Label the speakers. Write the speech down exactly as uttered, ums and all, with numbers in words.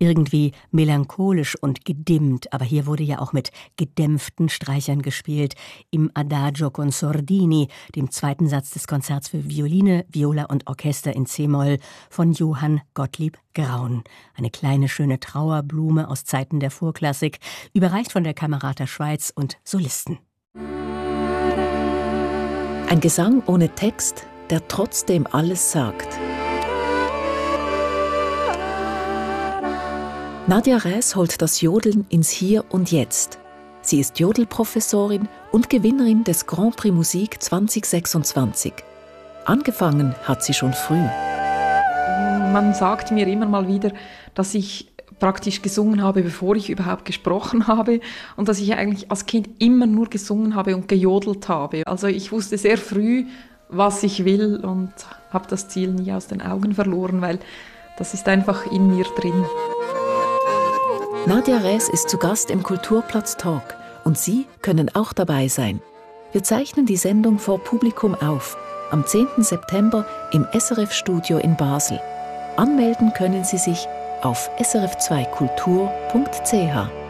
Speaker 1: irgendwie melancholisch und gedimmt, aber hier wurde ja auch mit gedämpften Streichern gespielt, im Adagio con sordini, dem zweiten Satz des Konzerts für Violine, Viola und Orchester in c-Moll von Johann Gottlieb Graun. Eine kleine, schöne Trauerblume aus Zeiten der Vorklassik, überreicht von der Camerata Schweiz und Solisten.
Speaker 2: Ein Gesang ohne Text, der trotzdem alles sagt. Nadja Räs holt das Jodeln ins Hier und Jetzt. Sie ist Jodelprofessorin und Gewinnerin des Grand Prix Musik zwanzig sechsundzwanzig. Angefangen hat sie schon früh.
Speaker 3: Man sagt mir immer mal wieder, dass ich praktisch gesungen habe, bevor ich überhaupt gesprochen habe und dass ich eigentlich als Kind immer nur gesungen habe und gejodelt habe. Also ich wusste sehr früh, was ich will und habe das Ziel nie aus den Augen verloren, weil das ist einfach in mir drin.
Speaker 2: Nadja Räs ist zu Gast im Kulturplatz Talk und Sie können auch dabei sein. Wir zeichnen die Sendung vor Publikum auf, am zehnten September im S R F-Studio in Basel. Anmelden können Sie sich auf s r f zwei kultur punkt c h.